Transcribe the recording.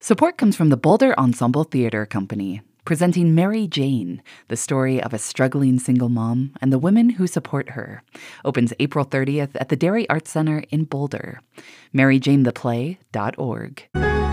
Support comes from the Boulder Ensemble Theater Company, presenting Mary Jane, the story of a struggling single mom and the women who support her. Opens April 30th at the Dairy Arts Center in Boulder. MaryJaneThePlay.org.